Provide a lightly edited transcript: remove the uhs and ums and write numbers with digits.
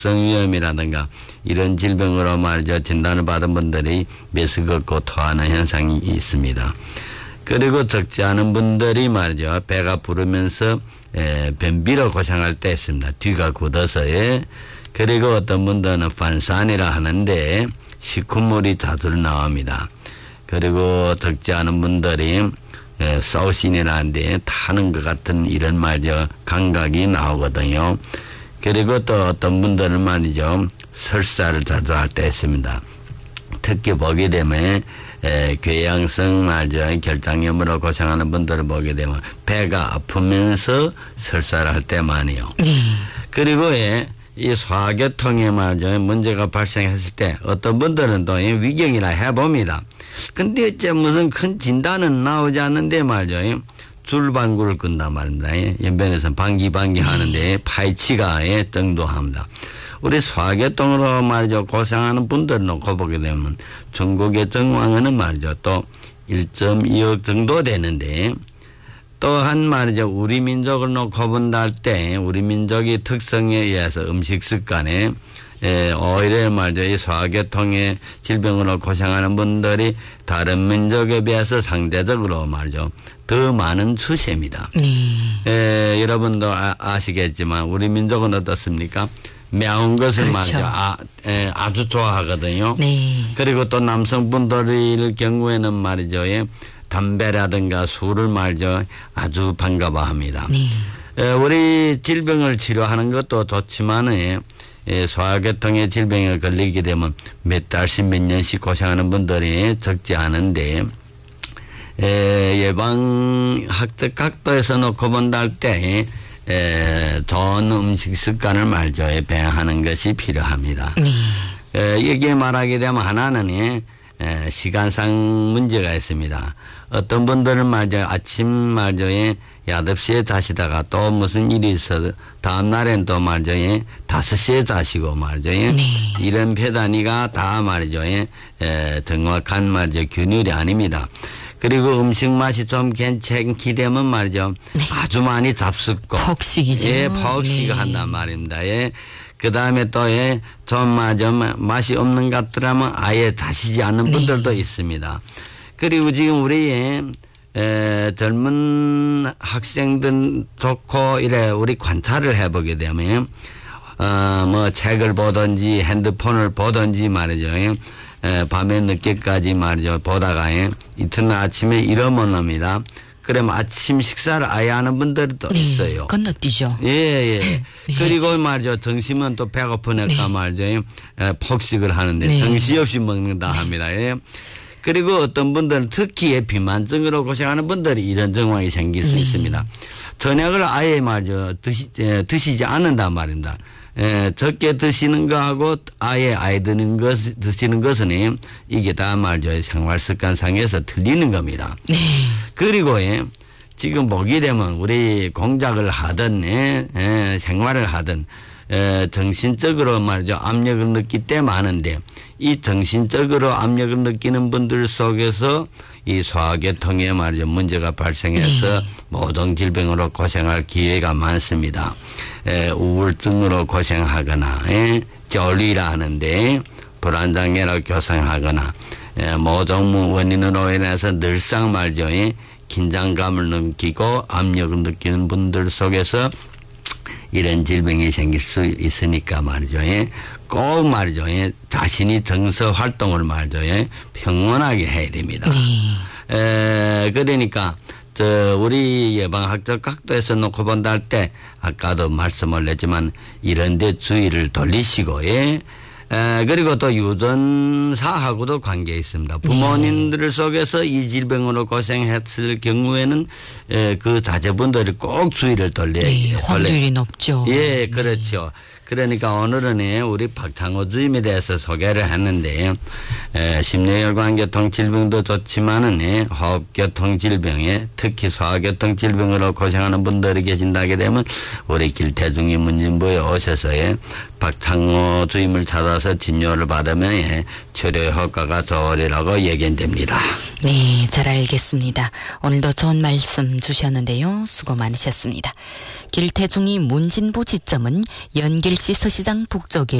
성위염이라든가 이런 질병으로 말이죠. 진단을 받은 분들이 메스 걷고 토하는 현상이 있습니다. 그리고 적지 않은 분들이 말이죠. 배가 부르면서 변비로 고생할 때 있습니다. 뒤가 굳어서. 그리고 어떤 분들은 판산이라 하는데 식후물이 자주 나옵니다. 그리고 적지 않은 분들이 사우신이라는데 타는 것 같은 이런 말이죠. 감각이 나오거든요. 그리고 또 어떤 분들은 말이죠. 설사를 자주 할 때 있습니다. 특히 보게 되면 궤양성 말이죠. 결장염으로 고생하는 분들을 보게 되면 배가 아프면서 설사를 할 때 많이요. 그리고 이 소화계통에 말이죠. 문제가 발생했을 때 어떤 분들은 또 위경이라 해봅니다. 근데 이제 무슨 큰 진단은 나오지 않는데 말이죠. 줄방구를 끈단 말입니다. 연변에서 방기 하는데 파이치가 정도합니다. 우리 소화계통으로 말이죠. 고생하는 분들 놓고 보게 되면 전국의 정왕은 말이죠. 또 1.2억 정도 되는데 또한 말이죠. 우리 민족을 놓고 본다 할 때 우리 민족의 특성에 의해서 음식 습관에 오히려 말이죠. 이 소화계통의 질병으로 고생하는 분들이 다른 민족에 비해서 상대적으로 말이죠. 더 많은 추세입니다. 여러분도 아시겠지만 우리 민족은 어떻습니까? 매운 것을 그렇죠. 말이죠. 아주 좋아하거든요. 그리고 또 남성분들의 경우에는 말이죠. 담배라든가 술을 말이죠. 아주 반가워합니다. 우리 질병을 치료하는 것도 좋지만 소화계통의 질병에 걸리게 되면 몇 달씩 몇 년씩 고생하는 분들이 적지 않은데 예방학적 각도에서 놓고 본다 할 때 좋은 음식 습관을 말이죠. 배양하는 것이 필요합니다. 여기에 말하게 되면 하나는 시간상 문제가 있습니다. 어떤 분들은 말이죠. 아침 말이죠. 8시에 자시다가 또 무슨 일이 있어서 다음날엔 또 말이죠. 5시에 자시고 말이죠. 이런 패단위가 다 말이죠. 정확한 말이죠. 균열이 아닙니다. 그리고 음식 맛이 좀 괜찮게 되면 말이죠. 아주 많이 잡숫고. 폭식이죠. 폭식을 한단 말입니다. 그 다음에 또, 좀 맛이 없는 것 같더라면 아예 자시지 않는 분들도 있습니다. 그리고 지금 우리, 젊은 학생들 좋고 이래 우리 관찰을 해보게 되면, 책을 보든지 핸드폰을 보든지 말이죠. 밤에 늦게까지 말이죠. 보다가 이튿날 아침에 일어납니다. 그러면 아침 식사를 아예 하는 분들도 있어요. 건너뛰죠. 그리고 말이죠. 점심은 또 배고프니까 말이죠. 폭식을 하는데 정신없이 먹는다 합니다. 그리고 어떤 분들은 특히 비만증으로 고생하는 분들이 이런 정황이 생길 수 있습니다. 저녁을 아예 말이죠. 드시지 않는단 말입니다. 적게 드시는 거하고 아예 드시는 것은 이게 다 말이죠. 생활 습관상에서 틀리는 겁니다. 그리고 지금 보게 되면 우리 공작을 하든 생활을 하든 정신적으로 말이죠. 압력을 느낄 때 많은데 이 정신적으로 압력을 느끼는 분들 속에서 이 소화계통에 말이죠. 문제가 발생해서 모든 질병으로 고생할 기회가 많습니다. 우울증으로 고생하거나 졸리라 하는데 불안장애로 고생하거나 모든 원인으로 인해서 늘상 말이죠. 긴장감을 느끼고 압력을 느끼는 분들 속에서 이런 질병이 생길 수 있으니까 말이죠. 꼭 말이죠. 자신이 정서 활동을 말이죠. 평온하게 해야 됩니다. 그러니까 우리 예방학적 각도에서 놓고 본다 할 때 아까도 말씀을 했지만 이런 데 주의를 돌리시고 그리고 또 유전사하고도 관계 있습니다. 부모님들 속에서 이 질병으로 고생했을 경우에는 그 자제분들이 꼭 주의를 돌려야 확률이 높죠. 그렇죠. 그러니까 오늘은 우리 박창호 주임에 대해서 소개를 했는데 심뇌혈관계통 질병도 좋지만은 호흡계통 질병에 특히 소화계통 질병으로 고생하는 분들이 계신다게 되면 우리 길태중이 문진부에 오셔서 박창호 주임을 찾아서 진료를 받으면 치료 효과가 좋으리라고 예견됩니다. 네, 잘 알겠습니다. 오늘도 좋은 말씀 주셨는데요. 수고 많으셨습니다. 길태중이 문진보 지점은 연길시 서시장 북쪽에